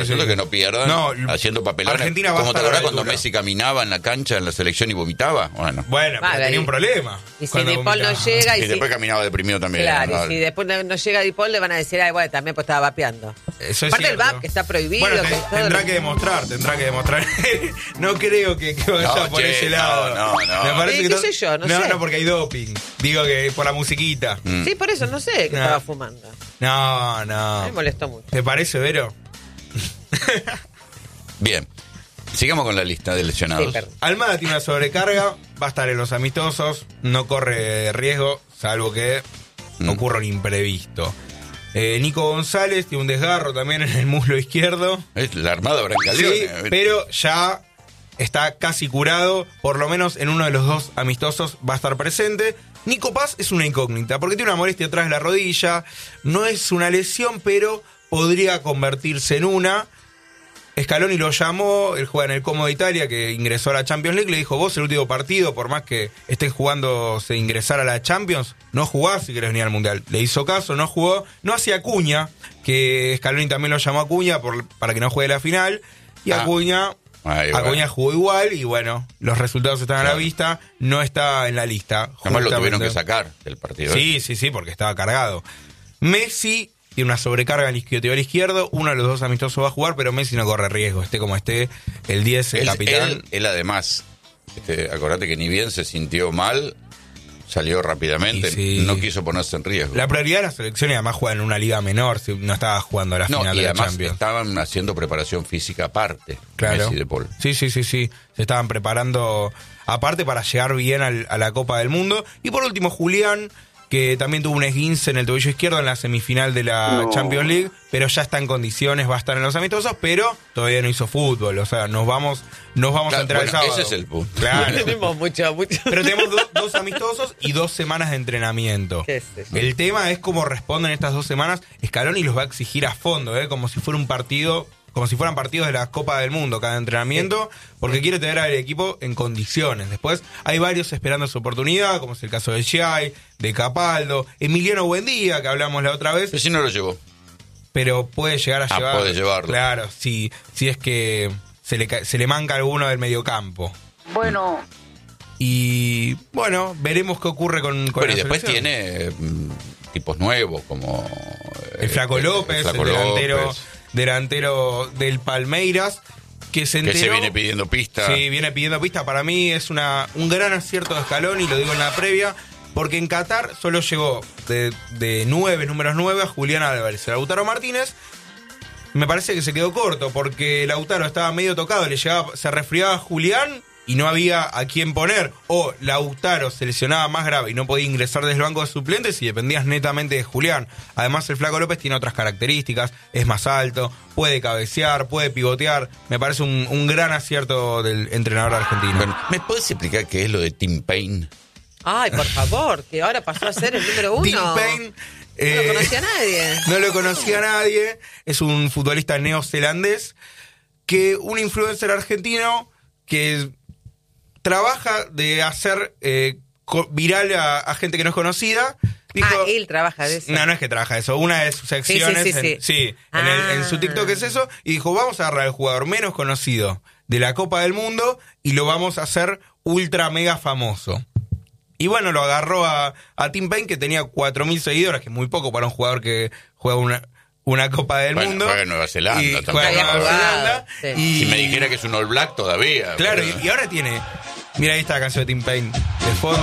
haciendo que no pierdan, haciendo papelones. Argentina va a ¿Cómo te estar acordás a la cuando altura. Messi caminaba en la cancha, en la selección y vomitaba? Bueno, pero tenía un problema. Y si cuando De Paul no vomitaba. llega... y después caminaba deprimido también. Claro, ¿no? y si después no llega Di Paul, le van a decir, ay, bueno, también pues estaba vapeando. Eso es Aparte del cierto. VAP, que está prohibido. Bueno, que tendrá que demostrar. No creo que vaya por ese lado. No. Me parece ¿Qué que sé yo? No sé. No, porque hay doping. Digo que por la musiquita. Sí, por eso, no sé que No. estaba fumando. No. Me molestó mucho. ¿Te parece, Vero? Bien, sigamos con la lista de lesionados. Sí, perdón. Almada tiene una sobrecarga, va a estar en los amistosos, no corre riesgo, salvo que ocurra un imprevisto. Nico González tiene un desgarro también en el muslo izquierdo. Es la Armada Sí, Brancaleone. pero ya está casi curado, por lo menos en uno de los dos amistosos va a estar presente. Nico Paz es una incógnita, porque tiene una molestia atrás de la rodilla, no es una lesión, pero podría convertirse en una. Scaloni lo llamó, él juega en el Como de Italia, que ingresó a la Champions League, le dijo, vos el último partido, por más que estés jugándose ingresar a la Champions, no jugás si querés venir al Mundial. Le hizo caso, no jugó, no hacía Acuña, que Scaloni también lo llamó a Acuña para que no juegue la final, y Acuña jugó igual, y bueno, los resultados están a la vista, no está en la lista. Además lo tuvieron que sacar del partido. Sí, porque estaba cargado. Messi tiene una sobrecarga en el isquiotibial izquierdo, uno de los dos amistosos va a jugar, pero Messi no corre riesgo, esté como esté, el 10, el capitán. Él además, acordate que ni bien se sintió mal, salió rápidamente, no quiso ponerse en riesgo. La prioridad de la selección, y además juega en una liga menor, no estaba jugando a la final de la Champions. Estaban haciendo preparación física aparte, claro. Messi y De Paul. Sí, se estaban preparando aparte para llegar bien a la Copa del Mundo. Y por último, Julián, que también tuvo un esguince en el tobillo izquierdo en la semifinal de la Champions League, pero ya está en condiciones, va a estar en los amistosos, pero todavía no hizo fútbol, o sea, nos vamos a enterar el sábado. Ese es el punto. Claro. Tenemos mucho. Pero tenemos dos amistosos y 2 semanas de entrenamiento. ¿Qué es eso? El tema es cómo responden estas 2 semanas. Scaloni los va a exigir a fondo, como si fuera un partido, como si fueran partidos de la Copa del Mundo, cada entrenamiento, porque quiere tener al equipo en condiciones. Después hay varios esperando su oportunidad, como es el caso de Chiai, de Capaldo, Emiliano Buendía, que hablamos la otra vez. Pero si no lo llevó. Pero puede llegar a llevar. Puede llevarlo. Claro, si es que se le manca alguno del mediocampo. Bueno. Y bueno, veremos qué ocurre con Pero la y después selección. tiene tipos nuevos, como el Flaco López, el delantero del Palmeiras, que se enteró. Que se viene pidiendo pista. Sí, viene pidiendo pista. Para mí es un gran acierto de Scaloni, lo digo en la previa, porque en Qatar solo llegó de números 9 a Julián Álvarez. Lautaro Martínez me parece que se quedó corto, porque Lautaro estaba medio tocado, se resfriaba Julián y no había a quién poner, o Lautaro se lesionaba más grave y no podía ingresar desde el banco de suplentes y dependías netamente de Julián. Además el Flaco López tiene otras características, es más alto, puede cabecear, puede pivotear. Me parece un gran acierto del entrenador argentino. Bueno, ¿me puedes explicar qué es lo de Tim Payne? Ay, por favor, que ahora pasó a ser el número 1. Tim Payne no lo conocía nadie. No lo conocía nadie. Es un futbolista neozelandés, que un influencer argentino que trabaja de hacer viral a gente que no es conocida. Dijo, él trabaja de eso. No es que trabaja de eso. Una de sus secciones en su TikTok es eso. Y dijo, vamos a agarrar al jugador menos conocido de la Copa del Mundo y lo vamos a hacer ultra mega famoso. Y bueno, lo agarró a Tim Payne, que tenía 4.000 seguidores, que es muy poco para un jugador que juega una Copa del Mundo. Juega en Nueva Zelanda también. Y si me dijera que es un All Black todavía. Claro, y ahora tiene... Mira, ahí está la canción de Tim Payne de fondo.